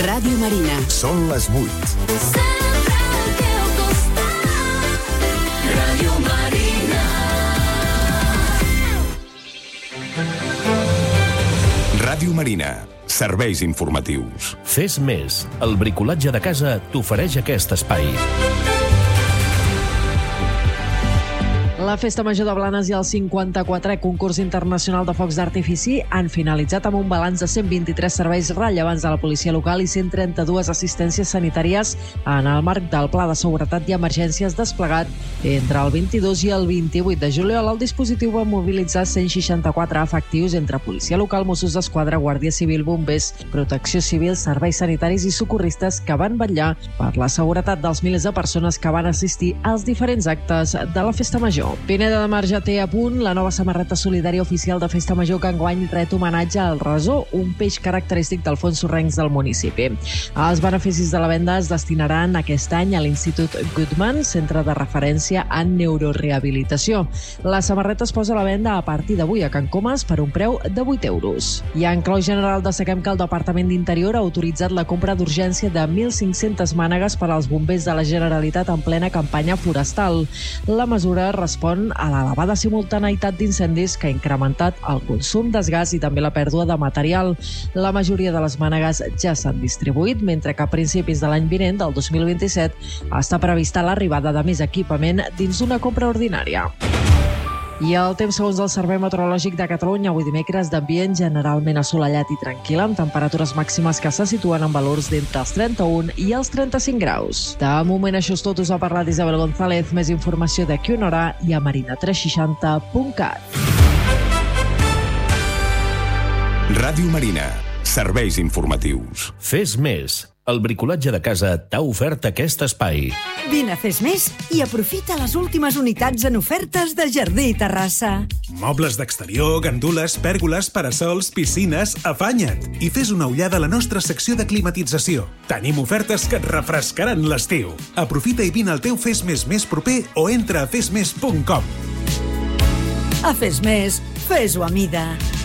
Ràdio Marina. Són les 8. Ràdio Marina. Ràdio Marina. Serveis informatius. Fes més. El bricolatge de casa t'ofereix aquest espai. La Festa Major de Blanes i el 54è concurs internacional de focs d'artifici han finalitzat amb un balanç de 123 serveis rellevants de la policia local i 132 assistències sanitàries en el marc del Pla de Seguretat i Emergències desplegat entre el 22 i el 28 de juliol. El dispositiu va mobilitzar 164 efectius entre policia local, Mossos d'Esquadra, Guàrdia Civil, bombers, protecció civil, serveis sanitaris i socorristes que van vetllar per la seguretat dels milers de persones que van assistir als diferents actes de la Festa Major. Pineda de Mar ja té a punt la nova samarreta solidària oficial de Festa Major que enguany ret homenatge al rasó, un peix característic dels fons sorrencs del municipi. Els beneficis de la venda es destinaran aquest any a l'Institut Goodman, centre de referència en neurorehabilitació. La samarreta es posa a la venda a partir d'avui a Can Comas per un preu de 8 euros. I en clau general destaquem que el Departament d'Interior ha autoritzat la compra d'urgència de 1.500 mànegues per als bombers de la Generalitat en plena campanya forestal. La mesura respon a l'elevada simultaneïtat d'incendis que ha incrementat el consum de gas i també la pèrdua de material. La majoria de les mànegues ja s'han distribuït, mentre que a principis de l'any vinent, del 2027, està prevista l'arribada de més equipament dins d'una compra ordinària. I el temps segons el Servei Meteorològic de Catalunya, avui dimecres d'ambient generalment assolellat i tranquil, amb temperatures màximes que se situen en valors d'entre els 31 i els 35 graus. De moment això és tot, us ha parlat Isabel González. Més informació d'aquí una hora i a marina360.cat. Ràdio Marina. Serveis informatius. Fes més. El bricolatge de casa t'ha ofert aquest espai. Vine a Fes Més i aprofita les últimes unitats en ofertes de Jardí i Terrassa. Mobles d'exterior, gandules, pèrgoles, parasols, piscines, afanya't i fes una ullada a la nostra secció de climatització. Tenim ofertes que et refrescaran l'estiu. Aprofita i vine al teu Fes Més proper o entra a fesmes.com. A Fes Més, fes-ho a mida.